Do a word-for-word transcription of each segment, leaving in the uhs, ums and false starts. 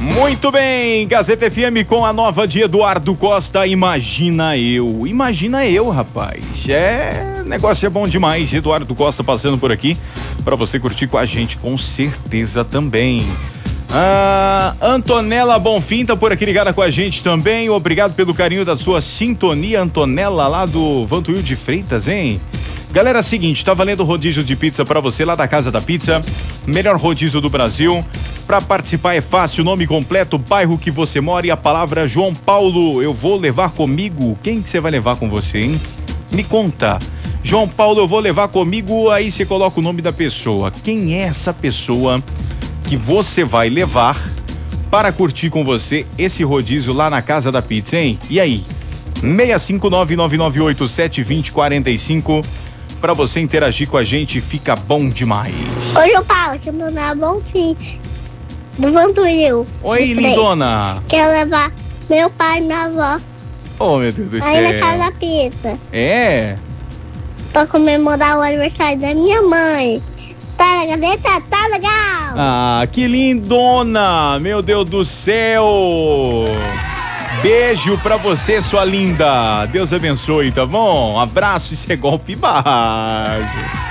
Muito bem, Gazeta F M com a nova de Eduardo Costa, Imagina Eu. Imagina eu, rapaz. É, negócio é bom demais. Eduardo Costa passando por aqui para você curtir com a gente, com certeza também. Ah, Antonella Bonfim tá por aqui ligada com a gente também. Obrigado pelo carinho da sua sintonia, Antonella, lá do Vantuil de Freitas, hein? Galera, seguinte, tá valendo rodízio de pizza pra você lá da Casa da Pizza, melhor rodízio do Brasil. Pra participar é fácil, nome completo, bairro que você mora e a palavra João Paulo. Eu vou levar comigo. Quem que você vai levar com você, hein? Me conta. João Paulo, eu vou levar comigo. Aí você coloca o nome da pessoa. Quem é essa pessoa que você vai levar para curtir com você esse rodízio lá na Casa da Pizza, hein? E aí? seis cinco nove nove nove oito sete dois zero quatro cinco. Pra você interagir com a gente, fica bom demais. Oi, João Paulo, que meu nome é Bonfim, do Vantuil. Oi, lindona. Quero levar meu pai e minha avó Oh, meu Deus do céu. aí na Casa da Pizza É? pra comemorar o aniversário da minha mãe. Tá legal? Tá, tá legal? Ah, que lindona. Meu Deus do céu. Beijo pra você, sua linda. Deus abençoe, tá bom? Abraço, isso é golpe baixo.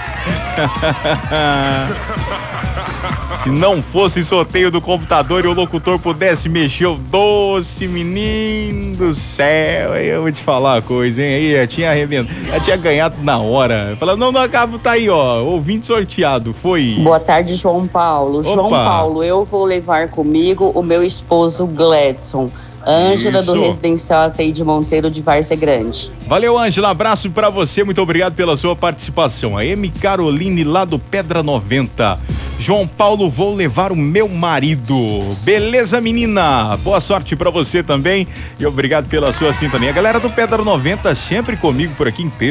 Se não fosse sorteio do computador e o locutor pudesse mexer o doce, menino do céu, eu vou te falar uma coisa, hein? Aí, eu tinha arrebentado, eu tinha ganhado na hora. Falando, não, não, acaba, tá aí, ó, ouvinte sorteado, foi. Boa tarde, João Paulo. Opa. João Paulo, eu vou levar comigo o meu esposo Gledson. Ângela, do Residencial Ataíde Monteiro de Várzea Grande. Valeu, Ângela, abraço pra você, muito obrigado pela sua participação. A M. Caroline, lá do Pedra noventa. João Paulo, vou levar o meu marido. Beleza, menina? Boa sorte pra você também e obrigado pela sua sintonia. Galera do Pedra noventa sempre comigo por aqui em peso.